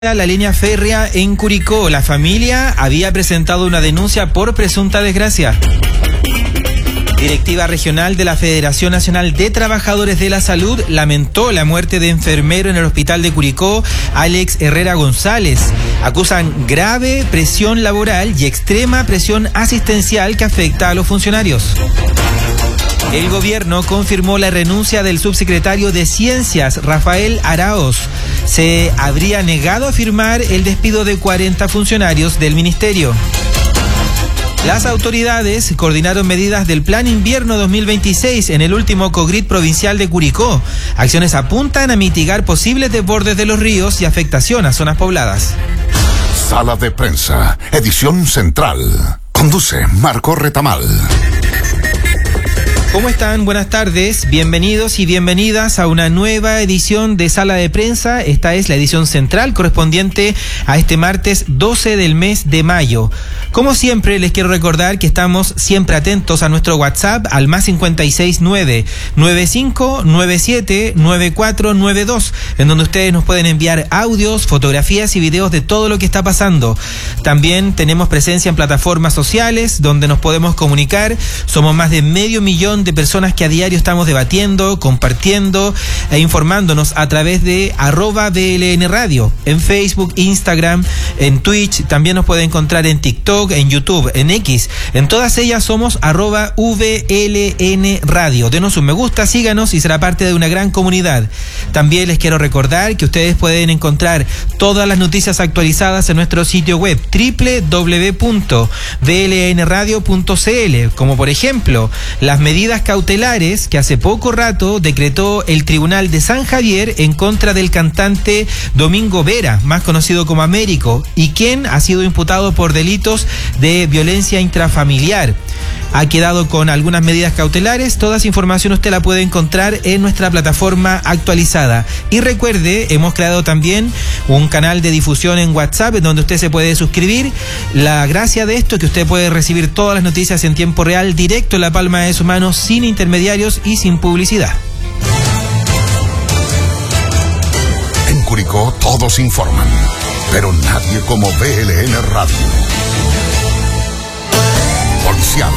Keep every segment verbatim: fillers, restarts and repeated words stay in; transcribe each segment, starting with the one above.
La línea férrea en Curicó. La familia había presentado una denuncia por presunta desgracia. Directiva regional de la Federación Nacional de Trabajadores de la Salud lamentó la muerte de enfermero en el hospital de Curicó, Alex Herrera González. Acusan grave presión laboral y extrema presión asistencial que afecta a los funcionarios. El gobierno confirmó la renuncia del subsecretario de Ciencias, Rafael Araoz. Se habría negado a firmar el despido de cuarenta funcionarios del ministerio. Las autoridades coordinaron medidas del Plan Invierno dos mil veintiséis en el último COGRIT provincial de Curicó. Acciones apuntan a mitigar posibles desbordes de los ríos y afectación a zonas pobladas. Sala de prensa, edición central. Conduce Marco Retamal. ¿Cómo están? Buenas tardes, bienvenidos y bienvenidas a una nueva edición de Sala de Prensa. Esta es la edición central correspondiente a este martes doce del mes de mayo. Como siempre, les quiero recordar que estamos siempre atentos a nuestro WhatsApp al más cincuenta y seis nueve, nueve cinco nueve siete, nueve cuatro nueve dos, en donde ustedes nos pueden enviar audios, fotografías y videos de todo lo que está pasando. También tenemos presencia en plataformas sociales donde nos podemos comunicar. Somos más de medio millón de personas que a diario estamos debatiendo, compartiendo e informándonos a través de arroba B L N Radio, en Facebook, Instagram, en Twitch. También nos puede encontrar en TikTok, en YouTube, en X. En todas ellas somos arroba V L N Radio. Denos un me gusta, síganos y será parte de una gran comunidad. También les quiero recordar que ustedes pueden encontrar todas las noticias actualizadas en nuestro sitio web doble u doble u doble u punto b l n radio punto c l, como por ejemplo las medidas cautelares que hace poco rato decretó el Tribunal de San Javier en contra del cantante Domingo Vera, más conocido como Américo, y quien ha sido imputado por delitos de violencia intrafamiliar. Ha quedado con algunas medidas cautelares. Toda esa información usted la puede encontrar en nuestra plataforma actualizada. Y recuerde, hemos creado también un canal de difusión en WhatsApp donde usted se puede suscribir. La gracia de esto es que usted puede recibir todas las noticias en tiempo real, directo en la palma de su mano, sin intermediarios y sin publicidad. En Curicó todos informan, pero nadie como B L N Radio. Policial.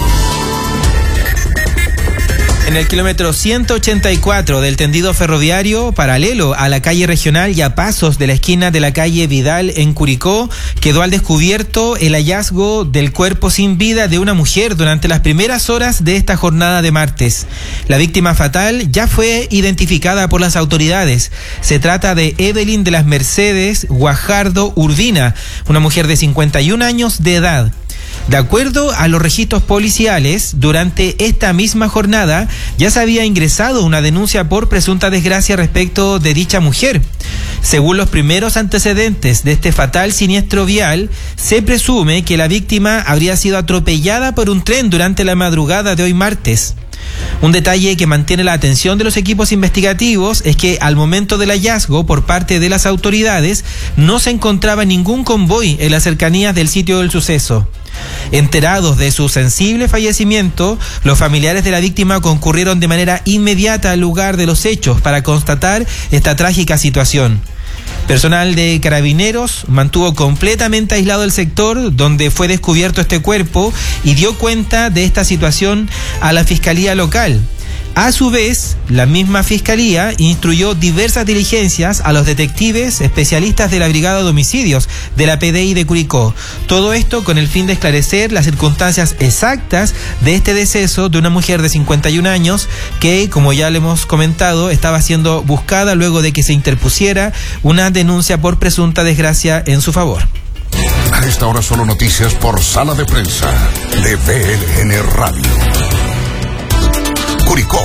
En el kilómetro ciento ochenta y cuatro del tendido ferroviario, paralelo a la calle regional y a pasos de la esquina de la calle Vidal en Curicó, quedó al descubierto el hallazgo del cuerpo sin vida de una mujer durante las primeras horas de esta jornada de martes. La víctima fatal ya fue identificada por las autoridades. Se trata de Evelyn de las Mercedes Guajardo Urbina, una mujer de cincuenta y un años de edad. De acuerdo a los registros policiales, durante esta misma jornada ya se había ingresado una denuncia por presunta desgracia respecto de dicha mujer. Según los primeros antecedentes de este fatal siniestro vial, se presume que la víctima habría sido atropellada por un tren durante la madrugada de hoy martes. Un detalle que mantiene la atención de los equipos investigativos es que al momento del hallazgo por parte de las autoridades no se encontraba ningún convoy en las cercanías del sitio del suceso. Enterados de su sensible fallecimiento, los familiares de la víctima concurrieron de manera inmediata al lugar de los hechos para constatar esta trágica situación. Personal de Carabineros mantuvo completamente aislado el sector donde fue descubierto este cuerpo y dio cuenta de esta situación a la Fiscalía local. A su vez, la misma Fiscalía instruyó diversas diligencias a los detectives especialistas de la Brigada de Homicidios de la P D I de Curicó. Todo esto con el fin de esclarecer las circunstancias exactas de este deceso de una mujer de cincuenta y un años que, como ya le hemos comentado, estaba siendo buscada luego de que se interpusiera una denuncia por presunta desgracia en su favor. A esta hora solo noticias por Sala de Prensa de B L N Radio. Curicó.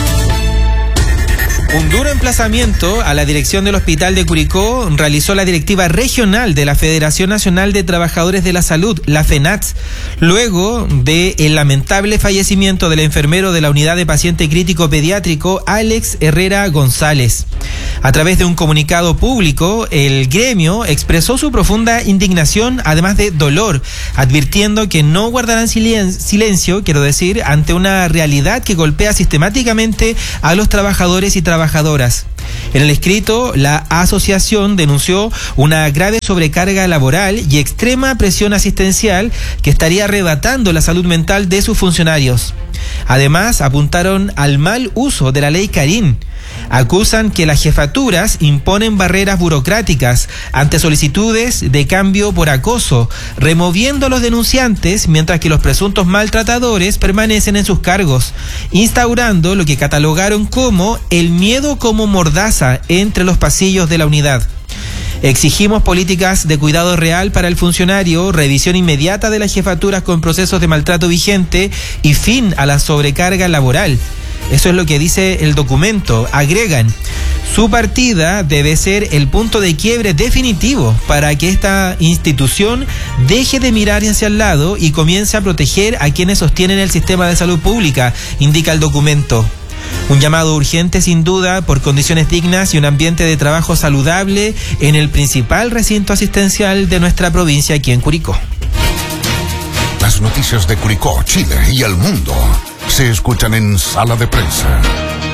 Un duro emplazamiento a la dirección del Hospital de Curicó realizó la Directiva Regional de la Federación Nacional de Trabajadores de la Salud, la FENATS, luego del lamentable fallecimiento del enfermero de la Unidad de Paciente Crítico Pediátrico, Alex Herrera González. A través de un comunicado público, el gremio expresó su profunda indignación, además de dolor, advirtiendo que no guardarán silen- silencio, quiero decir, ante una realidad que golpea sistemáticamente a los trabajadores y trabajadoras trabajadoras. En el escrito, la asociación denunció una grave sobrecarga laboral y extrema presión asistencial que estaría arrebatando la salud mental de sus funcionarios. Además, apuntaron al mal uso de la ley Karin. Acusan que las jefaturas imponen barreras burocráticas ante solicitudes de cambio por acoso, removiendo a los denunciantes mientras que los presuntos maltratadores permanecen en sus cargos, instaurando lo que catalogaron como el miedo como mordaza entre los pasillos de la unidad. Exigimos políticas de cuidado real para el funcionario, revisión inmediata de las jefaturas con procesos de maltrato vigente y fin a la sobrecarga laboral. Eso es lo que dice el documento. Agregan, su partida debe ser el punto de quiebre definitivo para que esta institución deje de mirar hacia el lado y comience a proteger a quienes sostienen el sistema de salud pública, indica el documento. Un llamado urgente sin duda por condiciones dignas y un ambiente de trabajo saludable en el principal recinto asistencial de nuestra provincia aquí en Curicó. Las noticias de Curicó, Chile y el mundo se escuchan en Sala de Prensa.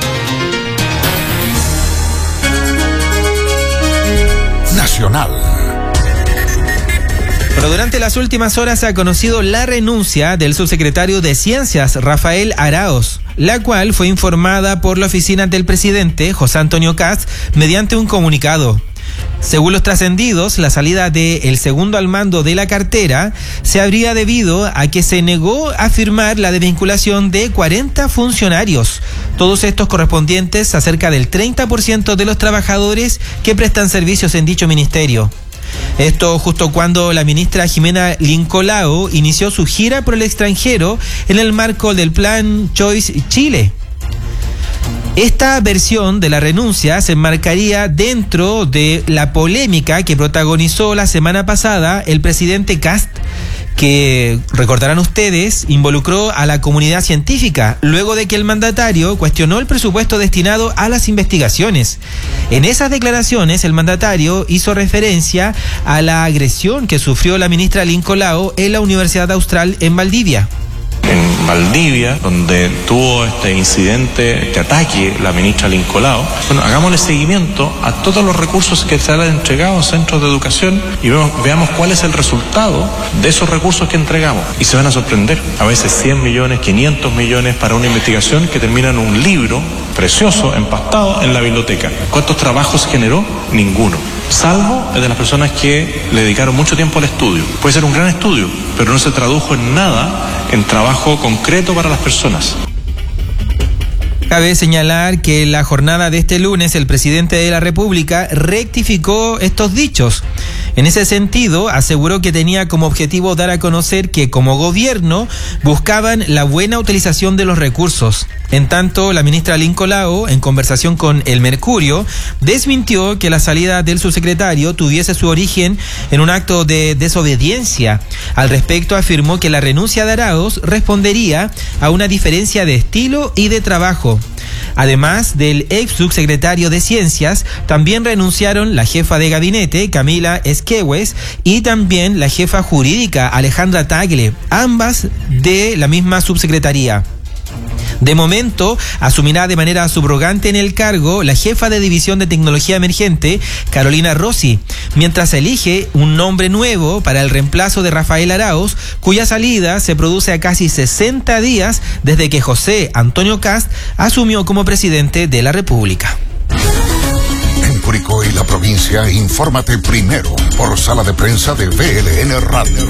Nacional. Pero durante las últimas horas se ha conocido la renuncia del subsecretario de Ciencias, Rafael Araoz, la cual fue informada por la oficina del presidente, José Antonio Kast, mediante un comunicado. Según los trascendidos, la salida del segundo al mando de la cartera se habría debido a que se negó a firmar la desvinculación de cuarenta funcionarios, todos estos correspondientes a cerca del treinta por ciento de los trabajadores que prestan servicios en dicho ministerio. Esto justo cuando la ministra Jimena Lincolao inició su gira por el extranjero en el marco del Plan Choice Chile. Esta versión de la renuncia se enmarcaría dentro de la polémica que protagonizó la semana pasada el presidente Kast, que, recordarán ustedes, involucró a la comunidad científica luego de que el mandatario cuestionó el presupuesto destinado a las investigaciones. En esas declaraciones, el mandatario hizo referencia a la agresión que sufrió la ministra Lincolao en la Universidad Austral en Valdivia. En Valdivia, donde tuvo este incidente, este ataque, la ministra Lincolao, bueno, hagámosle seguimiento a todos los recursos que se han entregado a centros de educación y veamos, veamos cuál es el resultado de esos recursos que entregamos. Y se van a sorprender. A veces cien millones, quinientos millones para una investigación que termina en un libro precioso, empastado en la biblioteca. ¿Cuántos trabajos generó? Ninguno. Salvo el de las personas que le dedicaron mucho tiempo al estudio. Puede ser un gran estudio, pero no se tradujo en nada en trabajo concreto para las personas. Cabe señalar que en la jornada de este lunes el presidente de la República rectificó estos dichos. En ese sentido, aseguró que tenía como objetivo dar a conocer que como gobierno buscaban la buena utilización de los recursos. En tanto, la ministra Lincolao, en conversación con El Mercurio, desmintió que la salida del subsecretario tuviese su origen en un acto de desobediencia. Al respecto, afirmó que la renuncia de Araoz respondería a una diferencia de estilo y de trabajo. Además del ex subsecretario de Ciencias, también renunciaron la jefa de gabinete, Camila Esquehues, y también la jefa jurídica, Alejandra Tagle, ambas de la misma subsecretaría. De momento, asumirá de manera subrogante en el cargo la jefa de División de Tecnología Emergente, Carolina Rossi, mientras se elige un nombre nuevo para el reemplazo de Rafael Araoz, cuya salida se produce a casi sesenta días desde que José Antonio Kast asumió como presidente de la República. En Curicó y la provincia, infórmate primero por Sala de Prensa de V L N Radio.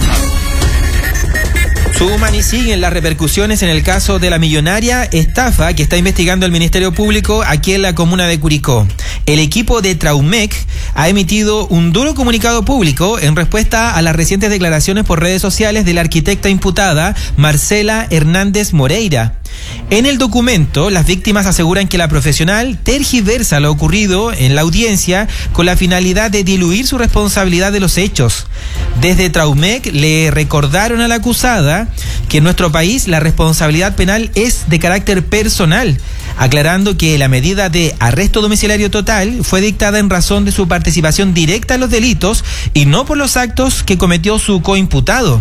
Suman y siguen las repercusiones en el caso de la millonaria estafa que está investigando el Ministerio Público aquí en la comuna de Curicó. El equipo de Traumec ha emitido un duro comunicado público en respuesta a las recientes declaraciones por redes sociales de la arquitecta imputada Marcela Hernández Moreira. En el documento, las víctimas aseguran que la profesional tergiversa lo ocurrido en la audiencia con la finalidad de diluir su responsabilidad de los hechos. Desde Traumec le recordaron a la acusada que en nuestro país la responsabilidad penal es de carácter personal, aclarando que la medida de arresto domiciliario total fue dictada en razón de su participación directa en los delitos y no por los actos que cometió su coimputado.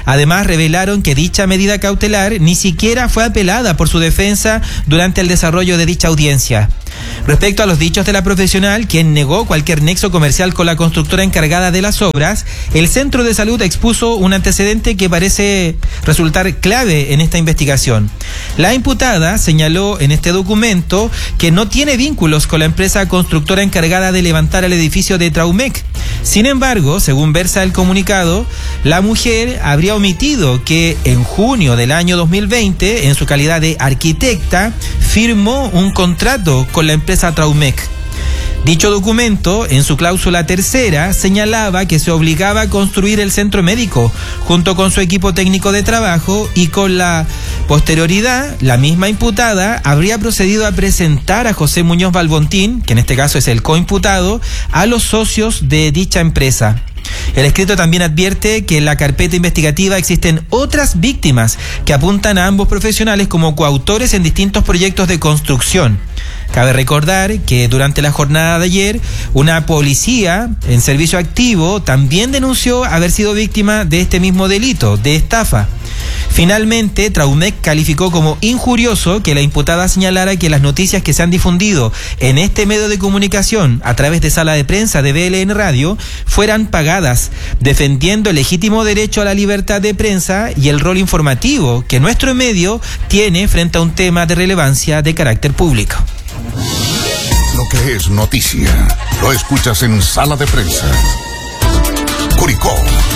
Además, revelaron que dicha medida cautelar ni siquiera fue apelada por su defensa durante el desarrollo de dicha audiencia. Respecto a los dichos de la profesional, quien negó cualquier nexo comercial con la constructora encargada de las obras, el Centro de Salud expuso un antecedente que parece resultar clave en esta investigación. La imputada señaló en este documento que no tiene vínculos con la empresa constructora encargada de levantar el edificio de Traumec. Sin embargo, según versa el comunicado, la mujer habría omitido que en junio del año dos mil veinte, en su calidad de arquitecta, firmó un contrato con la empresa Traumec. Dicho documento, en su cláusula tercera, señalaba que se obligaba a construir el centro médico junto con su equipo técnico de trabajo, y con la posterioridad, la misma imputada habría procedido a presentar a José Muñoz Balbontín, que en este caso es el coimputado, a los socios de dicha empresa. El escrito también advierte que en la carpeta investigativa existen otras víctimas que apuntan a ambos profesionales como coautores en distintos proyectos de construcción. Cabe recordar que durante la jornada de ayer, una policía en servicio activo también denunció haber sido víctima de este mismo delito, de estafa. Finalmente, Traumec calificó como injurioso que la imputada señalara que las noticias que se han difundido en este medio de comunicación a través de sala de prensa de B L N Radio fueran pagadas, defendiendo el legítimo derecho a la libertad de prensa y el rol informativo que nuestro medio tiene frente a un tema de relevancia de carácter público. Lo que es noticia, lo escuchas en Sala de Prensa. Curicó.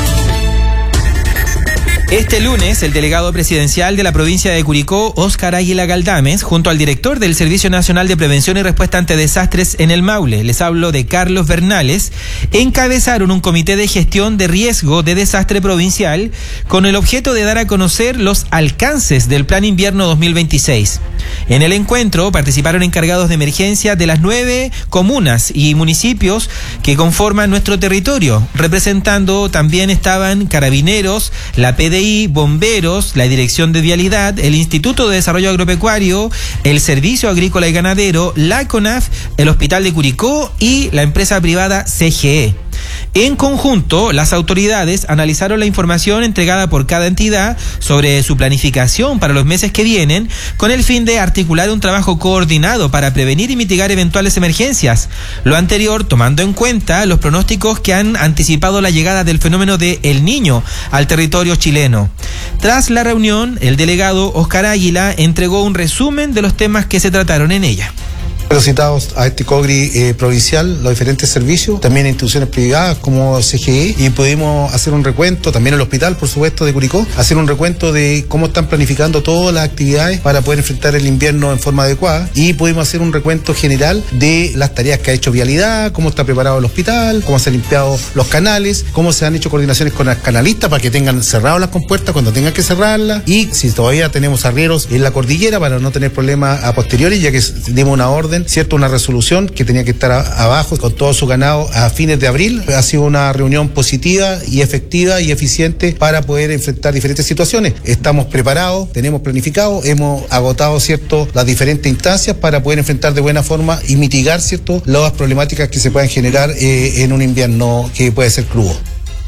Este lunes, el delegado presidencial de la provincia de Curicó, Óscar Águila Galdames, junto al director del Servicio Nacional de Prevención y Respuesta ante Desastres en el Maule, les hablo de Carlos Bernales, encabezaron un comité de gestión de riesgo de desastre provincial con el objeto de dar a conocer los alcances del Plan Invierno dos mil veintiséis. En el encuentro participaron encargados de emergencia de las nueve comunas y municipios que conforman nuestro territorio. Representando también estaban carabineros, la P D I, bomberos, la Dirección de Vialidad, el Instituto de Desarrollo Agropecuario, el Servicio Agrícola y Ganadero, la CONAF, el Hospital de Curicó y la empresa privada C G E. En conjunto, las autoridades analizaron la información entregada por cada entidad sobre su planificación para los meses que vienen, con el fin de articular un trabajo coordinado para prevenir y mitigar eventuales emergencias. Lo anterior tomando en cuenta los pronósticos que han anticipado la llegada del fenómeno de El Niño al territorio chileno. Tras la reunión, el delegado Óscar Águila entregó un resumen de los temas que se trataron en ella. Fueron citados a este COGRI eh, provincial los diferentes servicios, también instituciones privadas como C G E, y pudimos hacer un recuento, también el hospital, por supuesto, de Curicó, hacer un recuento de cómo están planificando todas las actividades para poder enfrentar el invierno en forma adecuada, y pudimos hacer un recuento general de las tareas que ha hecho Vialidad, cómo está preparado el hospital, cómo se han limpiado los canales, cómo se han hecho coordinaciones con las canalistas para que tengan cerradas las compuertas cuando tengan que cerrarlas, y si todavía tenemos arrieros en la cordillera para no tener problemas a posteriori, ya que dimos una orden, cierto, una resolución que tenía que estar a, abajo con todo su ganado a fines de abril. Ha sido una reunión positiva y efectiva y eficiente para poder enfrentar diferentes situaciones. Estamos preparados, tenemos planificado, hemos agotado, cierto, las diferentes instancias para poder enfrentar de buena forma y mitigar, cierto, las problemáticas que se puedan generar eh, en un invierno que puede ser crudo.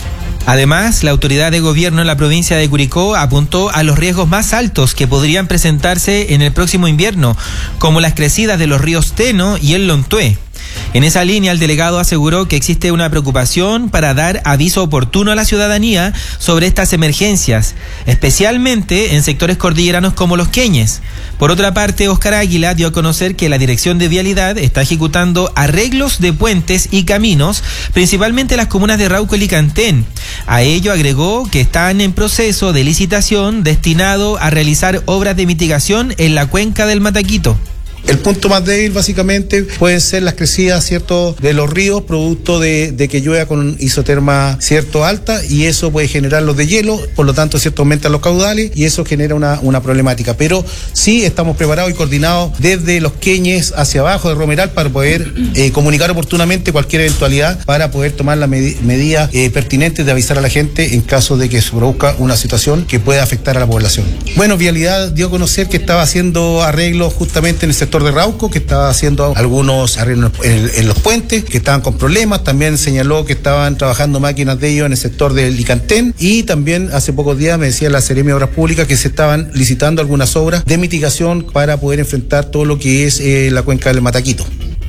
Además, la autoridad de gobierno en la provincia de Curicó apuntó a los riesgos más altos que podrían presentarse en el próximo invierno, como las crecidas de los ríos Teno y el Lontué. En esa línea, el delegado aseguró que existe una preocupación para dar aviso oportuno a la ciudadanía sobre estas emergencias, especialmente en sectores cordilleranos como Los Queñes. Por otra parte, Óscar Águila dio a conocer que la Dirección de Vialidad está ejecutando arreglos de puentes y caminos, principalmente en las comunas de Rauco y Licantén. A ello agregó que están en proceso de licitación destinado a realizar obras de mitigación en la cuenca del Mataquito. El punto más débil básicamente pueden ser las crecidas, cierto, de los ríos, producto de, de que llueva con isoterma, cierto, alta, y eso puede generar los de hielo, por lo tanto, cierto, aumentan los caudales y eso genera una, una problemática. Pero sí estamos preparados y coordinados desde Los Queñes hacia abajo de Romeral para poder eh, comunicar oportunamente cualquier eventualidad, para poder tomar las med- medidas eh, pertinentes de avisar a la gente en caso de que se produzca una situación que pueda afectar a la población. Bueno, Vialidad dio a conocer que estaba haciendo arreglos justamente en el sector sector de Rauco, que estaba haciendo algunos arreglos en, en los puentes, que estaban con problemas. También señaló que estaban trabajando máquinas de ellos en el sector del Licantén, y también hace pocos días me decía la Seremi de Obras Públicas que se estaban licitando algunas obras de mitigación para poder enfrentar todo lo que es eh, la cuenca del Mataquito.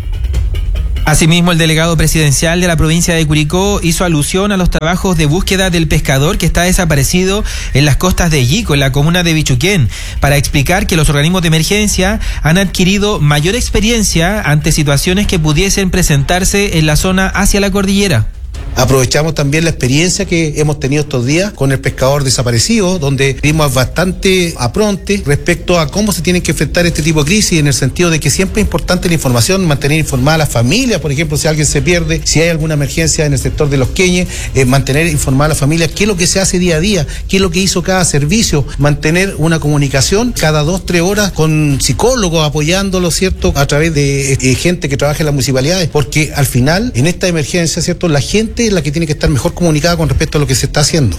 Asimismo, el delegado presidencial de la provincia de Curicó hizo alusión a los trabajos de búsqueda del pescador que está desaparecido en las costas de Yico, en la comuna de Bichuquén, para explicar que los organismos de emergencia han adquirido mayor experiencia ante situaciones que pudiesen presentarse en la zona hacia la cordillera. Aprovechamos también la experiencia que hemos tenido estos días con el pescador desaparecido, donde dimos bastante apronte respecto a cómo se tienen que enfrentar este tipo de crisis, en el sentido de que siempre es importante la información, mantener informada a la familia, por ejemplo, si alguien se pierde, si hay alguna emergencia en el sector de Los Queñes, eh, mantener informada a la familia qué es lo que se hace día a día, qué es lo que hizo cada servicio, mantener una comunicación cada dos, tres horas con psicólogos apoyándolo, ¿cierto?, a través de eh, gente que trabaja en las municipalidades, porque al final, en esta emergencia, ¿cierto?, la gente es la que tiene que estar mejor comunicada con respecto a lo que se está haciendo.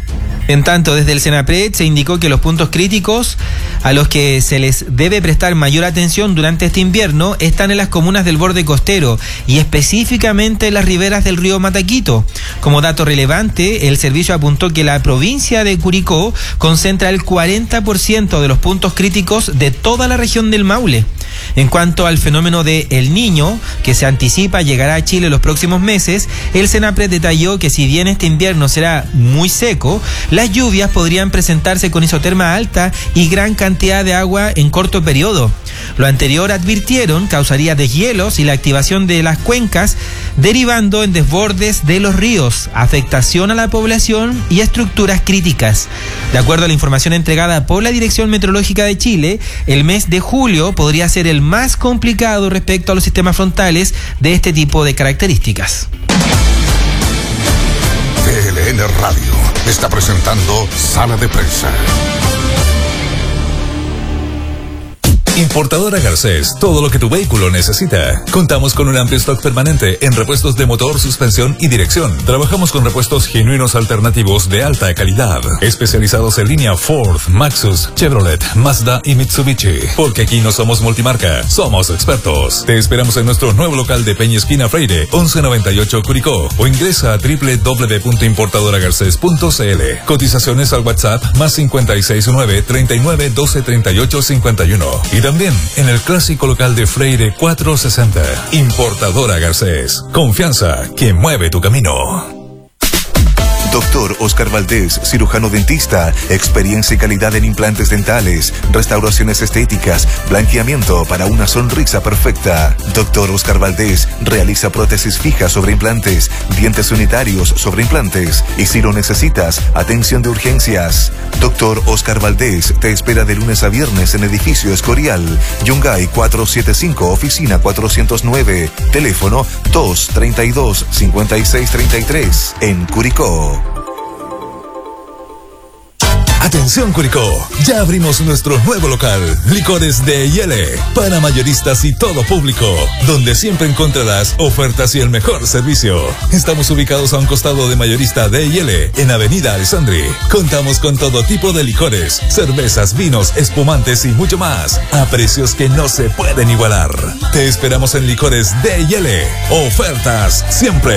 En tanto, desde el Senapred se indicó que los puntos críticos a los que se les debe prestar mayor atención durante este invierno están en las comunas del borde costero y específicamente en las riberas del río Mataquito. Como dato relevante, el servicio apuntó que la provincia de Curicó concentra el cuarenta por ciento de los puntos críticos de toda la región del Maule. En cuanto al fenómeno de El Niño, que se anticipa llegará a Chile los próximos meses, el Senapred detalló que si bien este invierno será muy seco, las lluvias podrían presentarse con isoterma alta y gran cantidad de agua en corto periodo. Lo anterior, advirtieron, causaría deshielos y la activación de las cuencas, derivando en desbordes de los ríos, afectación a la población y estructuras críticas. De acuerdo a la información entregada por la Dirección Meteorológica de Chile, el mes de julio podría ser el más complicado respecto a los sistemas frontales de este tipo de características. V L N Radio está presentando Sala de Prensa. Importadora Garcés, todo lo que tu vehículo necesita. Contamos con un amplio stock permanente en repuestos de motor, suspensión y dirección. Trabajamos con repuestos genuinos alternativos de alta calidad, especializados en línea Ford, Maxus, Chevrolet, Mazda y Mitsubishi. Porque aquí no somos multimarca, somos expertos. Te esperamos en nuestro nuevo local de Peña Esquina Freire, once noventa y ocho Curicó, o ingresa a doble u doble u doble u punto importadora garcés punto c l. Cotizaciones al WhatsApp más cincuenta y seis nueve, treinta y nueve, doce, treinta y ocho, cincuenta y uno. Y también en el clásico local de Freire cuatrocientos sesenta. Importadora Garcés. Confianza que mueve tu camino. Doctor Oscar Valdés, cirujano dentista, experiencia y calidad en implantes dentales, restauraciones estéticas, blanqueamiento para una sonrisa perfecta. Doctor Oscar Valdés realiza prótesis fijas sobre implantes, dientes unitarios sobre implantes y si lo necesitas, atención de urgencias. Doctor Oscar Valdés te espera de lunes a viernes en edificio Escorial, Yungay cuatrocientos setenta y cinco, oficina cuatrocientos nueve, teléfono dos treinta y dos, cincuenta y seis treinta y tres, en Curicó. Atención Curicó, ya abrimos nuestro nuevo local, Licores de Yele, para mayoristas y todo público, donde siempre encontrarás ofertas y el mejor servicio. Estamos ubicados a un costado de Mayorista de Yele, en Avenida Alessandri. Contamos con todo tipo de licores, cervezas, vinos, espumantes y mucho más, a precios que no se pueden igualar. Te esperamos en Licores de Yele, ofertas siempre.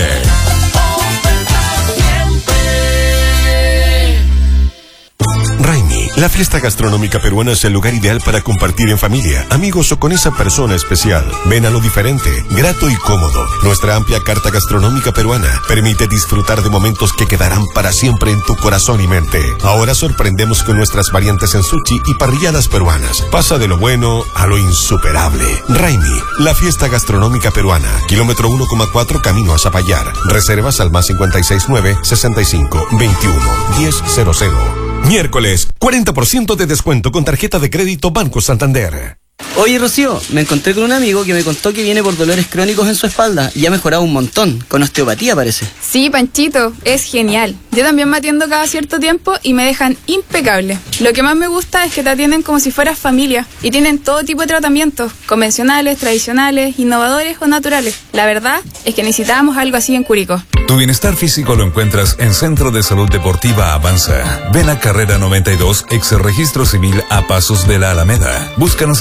Raimi, la fiesta gastronómica peruana es el lugar ideal para compartir en familia, amigos o con esa persona especial. Ven a lo diferente, grato y cómodo. Nuestra amplia carta gastronómica peruana permite disfrutar de momentos que quedarán para siempre en tu corazón y mente. Ahora sorprendemos con nuestras variantes en sushi y parrilladas peruanas. Pasa de lo bueno a lo insuperable. Raimi, la fiesta gastronómica peruana. Kilómetro uno coma cuatro camino a Zapallar. Reservas al más cincuenta y seis nueve, sesenta y cinco, veintiuno, diez cero cero. Miércoles, cuarenta por ciento de descuento con tarjeta de crédito Banco Santander. Oye, Rocío, me encontré con un amigo que me contó que viene por dolores crónicos en su espalda y ha mejorado un montón, con osteopatía parece. Sí, Panchito, es genial. Yo también me atiendo cada cierto tiempo y me dejan impecable. Lo que más me gusta es que te atienden como si fueras familia y tienen todo tipo de tratamientos, convencionales, tradicionales, innovadores o naturales. La verdad es que necesitábamos algo así en Curicó. Tu bienestar físico lo encuentras en Centro de Salud Deportiva Avanza. Ven a Carrera noventa y dos, ex registro civil a pasos de la Alameda. Búscanos en Instagram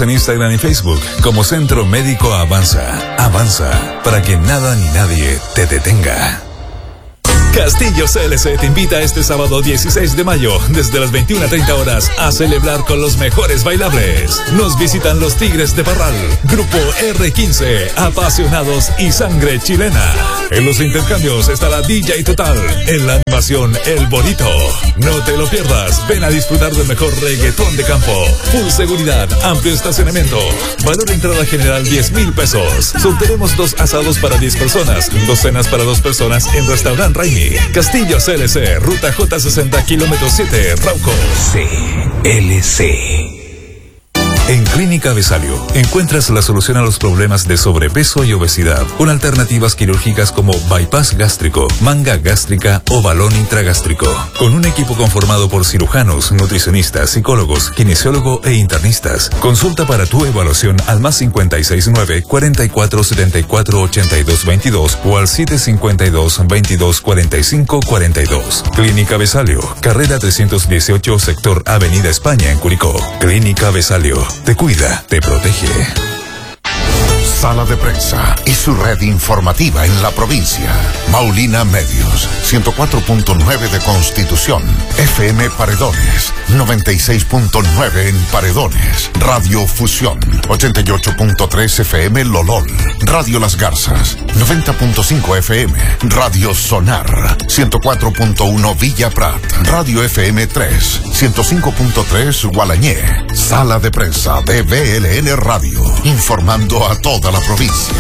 Instagram y Facebook como Centro Médico Avanza. Avanza, para que nada ni nadie te detenga. Castillo C L C te invita este sábado dieciséis de mayo desde las veintiuna treinta horas a celebrar con los mejores bailables. Nos visitan los Tigres de Parral, Grupo R quince, Apasionados y Sangre Chilena. En los intercambios estará D J Total, en la animación El Bonito. No te lo pierdas, ven a disfrutar del mejor reggaetón de campo. Full seguridad, amplio estacionamiento. Valor de entrada general diez mil pesos. Sortearemos dos asados para diez personas, dos cenas para dos personas en Restaurant Raimi. Castillo C L C, ruta J sesenta, kilómetro siete, Rauco. C L C. En Clínica Besalio encuentras la solución a los problemas de sobrepeso y obesidad, con alternativas quirúrgicas como bypass gástrico, manga gástrica o balón intragástrico. Con un equipo conformado por cirujanos, nutricionistas, psicólogos, kinesiólogo e internistas. Consulta para tu evaluación al más cincuenta y seis nueve, cuarenta y cuatro setenta y cuatro ochenta y dos veintidós o al siete cincuenta y dos, veintidós cuarenta y cinco cuarenta y dos. Clínica Besalio, carrera trescientos dieciocho, sector Avenida España en Curicó. Clínica Besalio. Te cuida, te protege. Sala de Prensa y su red informativa en la provincia. Maulina Medios, ciento cuatro punto nueve de Constitución. F M Paredones, noventa y seis punto nueve en Paredones. Radio Fusión, ochenta y ocho punto tres F M Lolol. Radio Las Garzas, noventa punto cinco F M. Radio Sonar, ciento cuatro punto uno Villa Prat. Radio F M tres, ciento cinco punto tres Gualañé. Sala de Prensa de V L N Radio, informando a toda la provincia.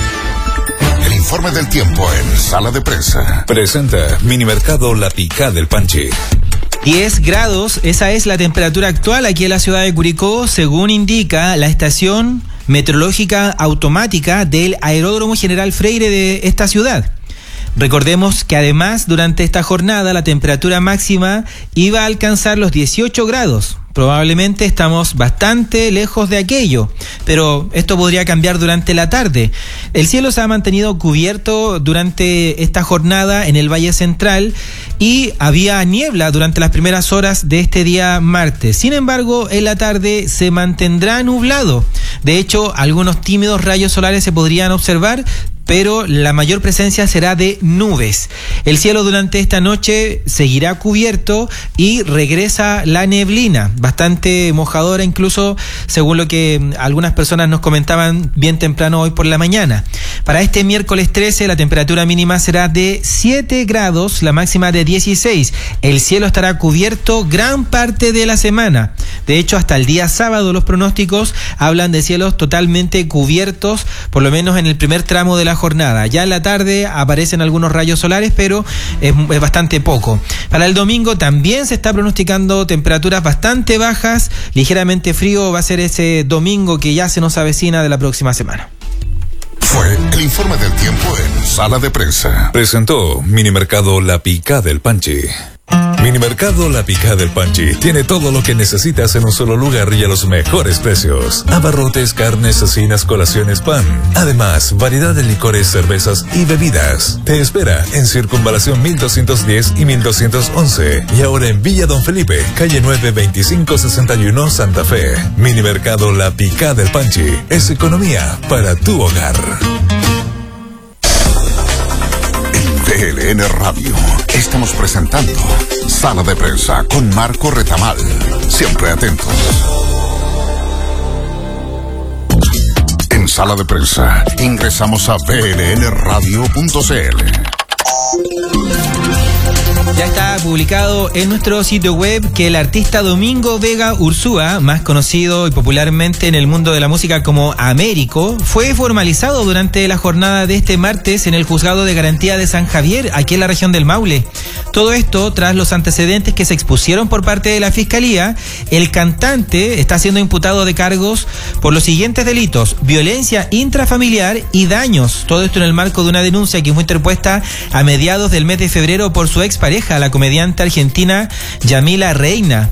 El informe del tiempo en Sala de Prensa. Presenta Minimercado La Picá del Panchi. diez grados, esa es la temperatura actual aquí en la ciudad de Curicó, según indica la estación meteorológica automática del Aeródromo General Freire de esta ciudad. Recordemos que además durante esta jornada la temperatura máxima iba a alcanzar los dieciocho grados. Probablemente estamos bastante lejos de aquello, pero esto podría cambiar durante la tarde. El cielo se ha mantenido cubierto durante esta jornada en el Valle Central y había niebla durante las primeras horas de este día martes. Sin embargo, en la tarde se mantendrá nublado. De hecho, algunos tímidos rayos solares se podrían observar, pero la mayor presencia será de nubes. El cielo durante esta noche seguirá cubierto y regresa la neblina, bastante mojadora incluso, según lo que algunas personas nos comentaban bien temprano hoy por la mañana. Para este miércoles trece la temperatura mínima será de siete grados, la máxima de dieciséis. El cielo estará cubierto gran parte de la semana. De hecho, hasta el día sábado los pronósticos hablan de cielos totalmente cubiertos, por lo menos en el primer tramo de la jornada. Ya en la tarde aparecen algunos rayos solares, pero es, es bastante poco. Para el domingo también se está pronosticando temperaturas bastante bajas, ligeramente frío va a ser ese domingo que ya se nos avecina de la próxima semana. Fue el informe del tiempo en Sala de Prensa. Presentó Minimercado La Picá del Panchi. Minimercado La Picá del Panchi tiene todo lo que necesitas en un solo lugar y a los mejores precios. Abarrotes, carnes, cecinas, colaciones, pan. Además, variedad de licores, cervezas y bebidas. Te espera en Circunvalación mil doscientos diez y mil doscientos once. Y ahora en Villa Don Felipe, calle nueve, veinticinco sesenta y uno, Santa Fe. Minimercado La Picá del Panchi es economía para tu hogar. V L N Radio. Estamos presentando Sala de Prensa con Marco Retamal. Siempre atentos. En Sala de Prensa ingresamos a v l n radio punto c l. Ya está publicado en nuestro sitio web que el artista Domingo Vega Ursúa, más conocido y popularmente en el mundo de la música como Américo, fue formalizado durante la jornada de este martes en el Juzgado de Garantía de San Javier, aquí en la región del Maule. Todo esto tras los antecedentes que se expusieron por parte de la Fiscalía. El cantante está siendo imputado de cargos por los siguientes delitos: violencia intrafamiliar y daños. Todo esto en el marco de una denuncia que fue interpuesta a mediados del mes de febrero por su expareja, la comediante argentina Yamila Reina.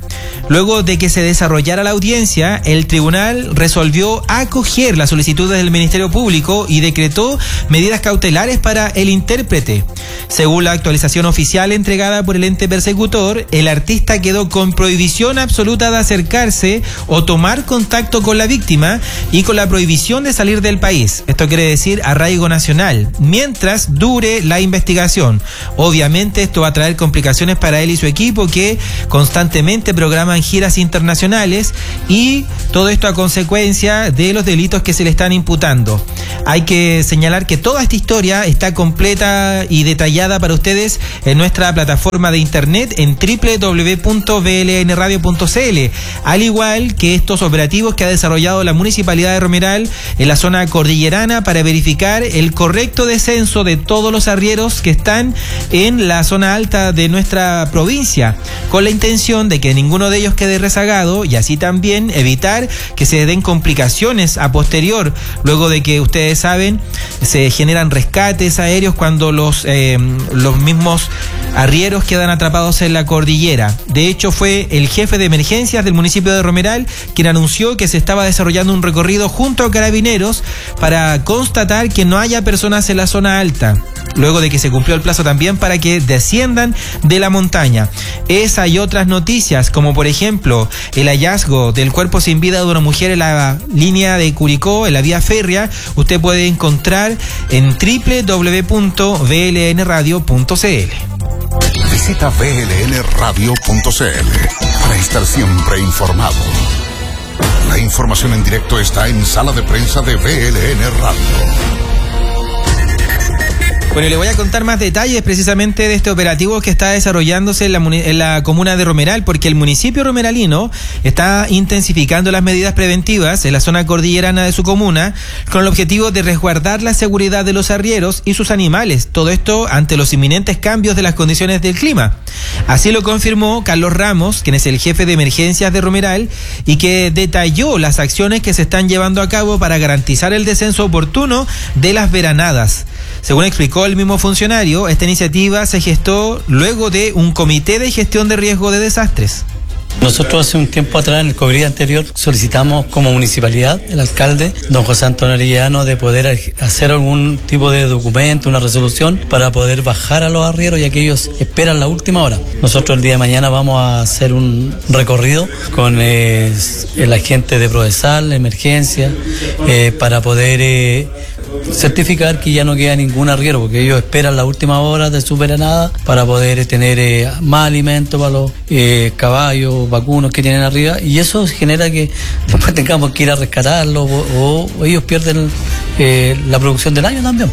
Luego de que se desarrollara la audiencia, el tribunal resolvió acoger las solicitudes del Ministerio Público y decretó medidas cautelares para el intérprete. Según la actualización oficial entregada por el ente persecutor, el artista quedó con prohibición absoluta de acercarse o tomar contacto con la víctima y con la prohibición de salir del país. Esto quiere decir arraigo nacional, mientras dure la investigación. Obviamente esto va a traer complicaciones para él y su equipo, que constantemente programan giras internacionales, y todo esto a consecuencia de los delitos que se le están imputando. Hay que señalar que toda esta historia está completa y detallada para ustedes en nuestra plataforma de internet en doble u doble u doble u punto v l n radio punto c l, al igual que estos operativos que ha desarrollado la Municipalidad de Romeral en la zona cordillerana para verificar el correcto descenso de todos los arrieros que están en la zona alta de nuestra provincia, con la intención de que ninguno de ellos quede rezagado y así también evitar que se den complicaciones a posterior, luego de que ustedes saben se generan rescates aéreos cuando los, eh, los mismos arrieros quedan atrapados en la cordillera. De hecho, fue el jefe de emergencias del municipio de Romeral quien anunció que se estaba desarrollando un recorrido junto a carabineros para constatar que no haya personas en la zona alta, luego de que se cumplió el plazo también para que desciendan de la montaña. Esa y otras noticias, como por ejemplo el hallazgo del cuerpo sin vida de una mujer en la línea de Curicó, en la vía férrea, usted puede encontrar en doble u doble u doble u punto v l n radio punto c l. Visita v l n radio punto c l para estar siempre informado. La información en directo está en Sala de Prensa de V L N Radio. Bueno, le voy a contar más detalles precisamente de este operativo que está desarrollándose en la, en la comuna de Romeral, porque el municipio romeralino está intensificando las medidas preventivas en la zona cordillerana de su comuna con el objetivo de resguardar la seguridad de los arrieros y sus animales. Todo esto ante los inminentes cambios de las condiciones del clima. Así lo confirmó Carlos Ramos, quien es el jefe de emergencias de Romeral, y que detalló las acciones que se están llevando a cabo para garantizar el descenso oportuno de las veranadas. Según explicó el mismo funcionario, esta iniciativa se gestó luego de un comité de gestión de riesgo de desastres. Nosotros hace un tiempo atrás, en el COVID anterior, solicitamos como municipalidad, el alcalde, don José Antonio Arellano, de poder hacer algún tipo de documento, una resolución, para poder bajar a los arrieros, ya que ellos esperan la última hora. Nosotros el día de mañana vamos a hacer un recorrido con eh, el agente de Prodesal, emergencia, eh, para poder eh, certificar que ya no queda ningún arriero, porque ellos esperan la última hora de su veranada para poder tener eh, más alimento para los eh, caballos, vacunos que tienen arriba, y eso genera que después tengamos que ir a rescatarlos o, o ellos pierden eh, la producción del año también.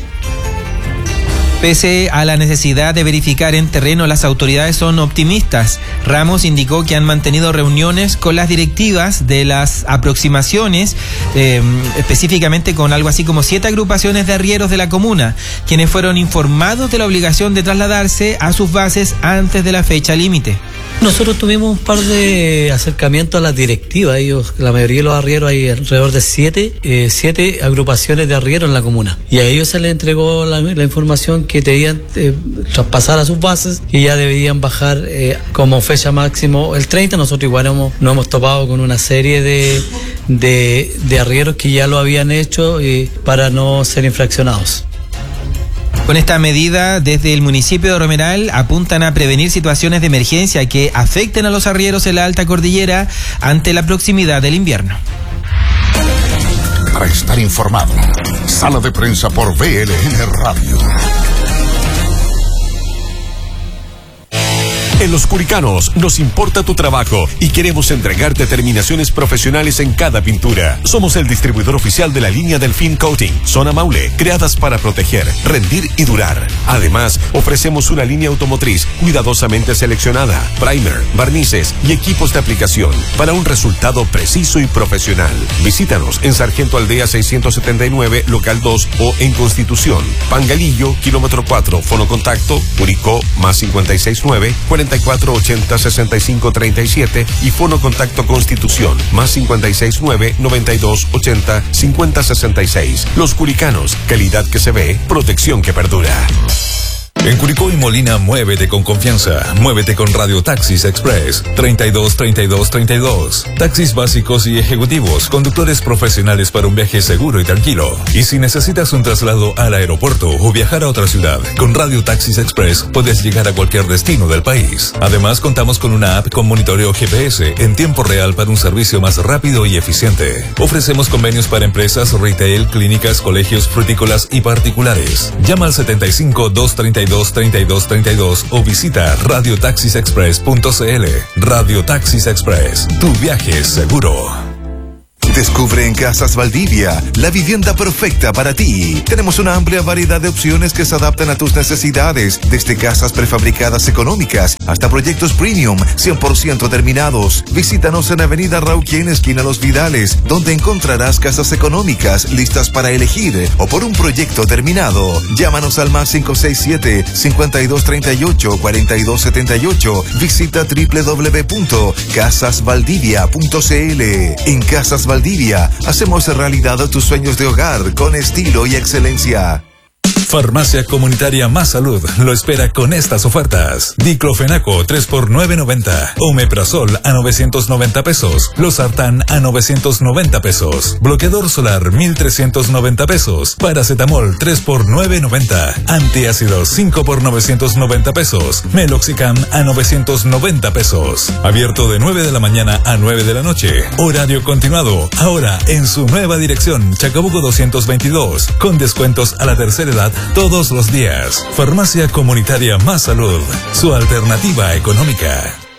Pese a la necesidad de verificar en terreno, las autoridades son optimistas. Ramos indicó que han mantenido reuniones con las directivas de las aproximaciones, eh, específicamente con algo así como siete agrupaciones de arrieros de la comuna, quienes fueron informados de la obligación de trasladarse a sus bases antes de la fecha límite. Nosotros tuvimos un par de acercamientos a las directivas. Ellos, la mayoría de los arrieros, hay alrededor de siete, eh, siete agrupaciones de arrieros en la comuna. Y a ellos se les entregó la, la información que debían eh, traspasar a sus bases y ya debían bajar eh, como fecha máximo el treinta. Nosotros igual hemos, nos hemos topado con una serie de, de, de arrieros que ya lo habían hecho eh, para no ser infraccionados. Con esta medida, desde el municipio de Romeral apuntan a prevenir situaciones de emergencia que afecten a los arrieros en la alta cordillera ante la proximidad del invierno. Para estar informado, Sala de Prensa por V L N Radio. En Los Curicanos nos importa tu trabajo y queremos entregarte terminaciones profesionales en cada pintura. Somos el distribuidor oficial de la línea Delfín Coating, Zona Maule, creadas para proteger, rendir y durar. Además, ofrecemos una línea automotriz cuidadosamente seleccionada, primer, barnices y equipos de aplicación para un resultado preciso y profesional. Visítanos en Sargento Aldea seiscientos setenta y nueve, local dos, o en Constitución, Pangalillo, kilómetro cuatro, fono contacto, Curicó, más cincuenta y seis nueve, cuarenta y cuatro ochenta sesenta y cinco treinta y siete y fono contacto Constitución, más cincuenta y seis nueve, noventa y dos ochenta cincuenta sesenta y seis. Los Curicanos, calidad que se ve, protección que perdura. En Curicó y Molina, muévete con confianza. Muévete con Radio Taxis Express. treinta y dos, treinta y dos, treinta y dos. Taxis básicos y ejecutivos. Conductores profesionales para un viaje seguro y tranquilo. Y si necesitas un traslado al aeropuerto o viajar a otra ciudad, con Radio Taxis Express puedes llegar a cualquier destino del país. Además, contamos con una app con monitoreo G P S en tiempo real para un servicio más rápido y eficiente. Ofrecemos convenios para empresas, retail, clínicas, colegios, frutícolas y particulares. Llama al setenta y cinco, doscientos treinta y dos, treinta y dos treinta y dos o visita radio taxis express punto c l. Radio Taxis Express, tu viaje es seguro. Descubre en Casas Valdivia la vivienda perfecta para ti. Tenemos una amplia variedad de opciones que se adaptan a tus necesidades, desde casas prefabricadas económicas hasta proyectos premium cien por ciento terminados. Visítanos en Avenida Rauquien, esquina Los Vidales, donde encontrarás casas económicas listas para elegir o por un proyecto terminado. Llámanos al más cinco seis siete, cincuenta y dos treinta y ocho, cuarenta y dos setenta y ocho. Visita doble u doble u doble u punto casas valdivia punto c l. En Casas Valdivia hacemos realidad tus sueños de hogar con estilo y excelencia. Farmacia Comunitaria Más Salud lo espera con estas ofertas. Diclofenaco tres por nueve noventa. Omeprazol a novecientos noventa pesos. Losartán a novecientos noventa pesos. Bloqueador solar mil trescientos noventa pesos. Paracetamol tres por nueve noventa. Antiácidos cinco por novecientos noventa pesos. Meloxicam a novecientos noventa pesos. Abierto de nueve de la mañana a nueve de la noche. Horario continuado. Ahora en su nueva dirección, Chacabuco doscientos veintidós. Con descuentos a la tercera edad todos los días. Farmacia Comunitaria Más Salud, su alternativa económica.